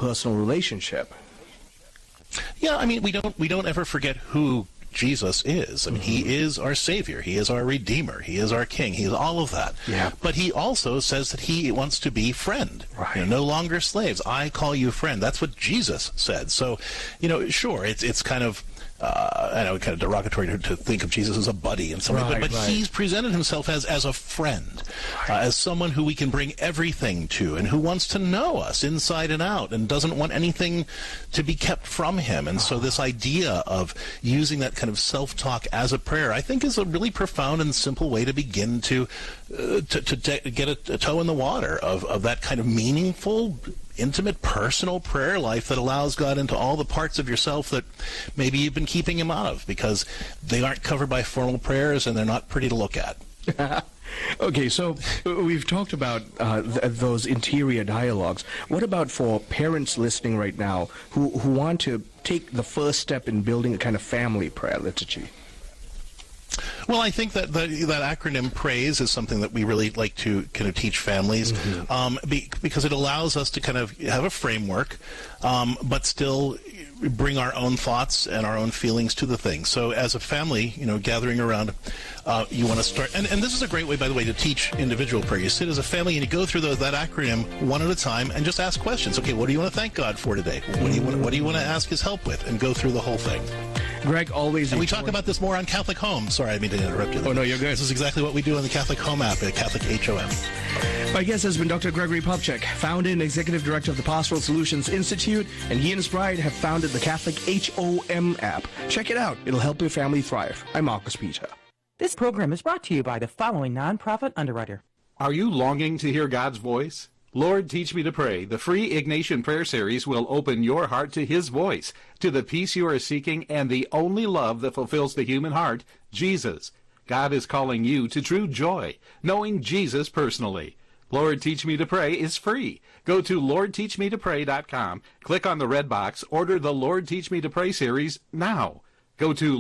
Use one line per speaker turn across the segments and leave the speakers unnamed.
personal relationship.
Yeah, I mean, we don't ever forget who Jesus is. I mean, he is our Savior. He is our Redeemer. He is our King. He is all of that.
Yeah.
But he also says that he wants to be friend.
Right.
You know, no longer slaves. I call you friend. That's what Jesus said. So, you know, sure, it's kind of, I know, kind of derogatory to think of Jesus as a buddy and something, but he's presented himself as a friend, as someone who we can bring everything to and who wants to know us inside and out and doesn't want anything to be kept from him. And so this idea of using that kind of self-talk as a prayer, I think, is a really profound and simple way to begin to get a toe in the water of that kind of meaningful, intimate, personal prayer life that allows God into all the parts of yourself that maybe you've been keeping him out of because they aren't covered by formal prayers and they're not pretty to look at.
Okay, so we've talked about those interior dialogues. What about for parents listening right now who want to take the first step in building a kind of family prayer liturgy?
Well, I think that that acronym PRAISE is something that we really like to kind of teach families, because it allows us to kind of have a framework, but still bring our own thoughts and our own feelings to the thing. So as a family, you know, gathering around, you want to start, and this is a great way, by the way, to teach individual prayer. You sit as a family and you go through that acronym one at a time and just ask questions. Okay, what do you want to thank God for today? What do you want to ask his help with? And go through the whole thing.
Greg, always...
And we talk about this more on Catholic Home. Sorry, I mean to interrupt you there.
Oh, no, you're good.
This is exactly what we do on the Catholic Home app at Catholic HOM.
My guest has been Dr. Gregory Popcak, founder and executive director of the Pastoral Solutions Institute, and he and his bride have founded the Catholic HOM app. Check it out. It'll help your family thrive. I'm Marcus Peter.
This program is brought to you by the following nonprofit underwriter.
Are you longing to hear God's voice? Lord, Teach Me to Pray, the free Ignatian prayer series will open your heart to his voice, to the peace you are seeking, and the only love that fulfills the human heart, Jesus. God is calling you to true joy, knowing Jesus personally. Lord, Teach Me to Pray is free. Go to LordTeachMeToPray.com, click on the red box, order the Lord, Teach Me to Pray series now. Go to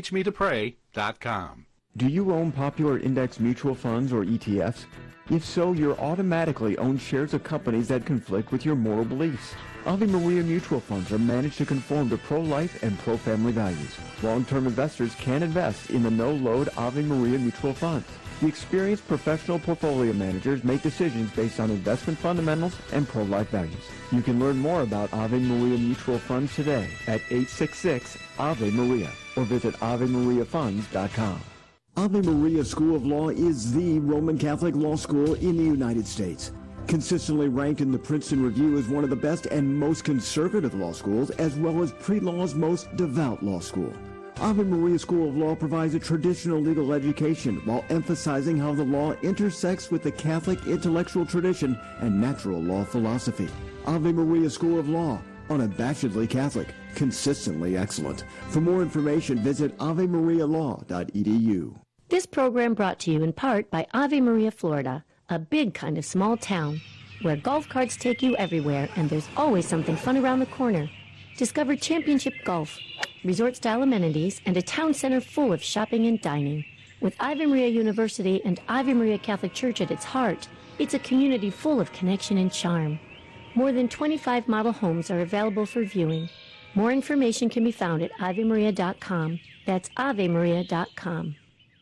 LordTeachMeToPray.com.
Do you own popular index mutual funds or ETFs? If so, you're automatically own shares of companies that conflict with your moral beliefs. Ave Maria mutual funds are managed to conform to pro-life and pro-family values. Long-term investors can invest in the no-load Ave Maria mutual funds. The experienced professional portfolio managers make decisions based on investment fundamentals and pro-life values. You can learn more about Ave Maria mutual funds today at 866-AVE-MARIA or visit AveMariaFunds.com. Ave Maria School of Law is the Roman Catholic law school in the United States. Consistently ranked in the Princeton Review as one of the best and most conservative law schools, as well as pre-law's most devout law school. Ave Maria School of Law provides a traditional legal education while emphasizing how the law intersects with the Catholic intellectual tradition and natural law philosophy. Ave Maria School of Law, unabashedly Catholic, consistently excellent. For more information, visit avemarialaw.edu.
This program brought to you in part by Ave Maria, Florida, a big kind of small town where golf carts take you everywhere and there's always something fun around the corner. Discover championship golf, resort-style amenities, and a town center full of shopping and dining. With Ave Maria University and Ave Maria Catholic Church at its heart, it's a community full of connection and charm. More than 25 model homes are available for viewing. More information can be found at AveMaria.com. That's AveMaria.com.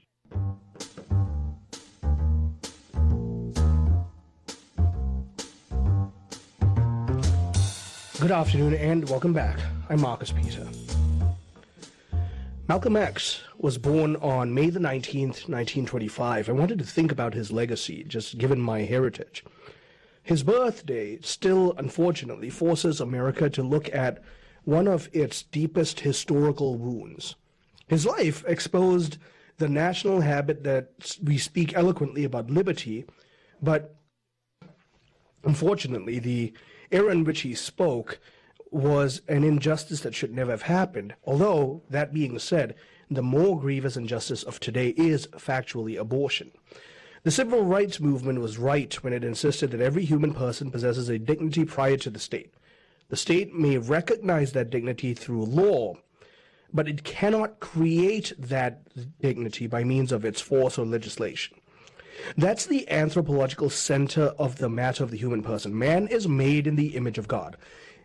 Good afternoon and welcome back. I'm Marcus Peter. Malcolm X was born on May the 19th, 1925. I wanted to think about his legacy, just given my heritage. His birthday still, unfortunately, forces America to look at one of its deepest historical wounds. His life exposed the national habit that we speak eloquently about liberty, but unfortunately, the era in which he spoke was an injustice that should never have happened. Although, that being said, the more grievous injustice of today is factually abortion. The civil rights movement was right when it insisted that every human person possesses a dignity prior to the state. The state may recognize that dignity through law, but it cannot create that dignity by means of its force or legislation. That's the anthropological center of the matter of the human person. Man is made in the image of God.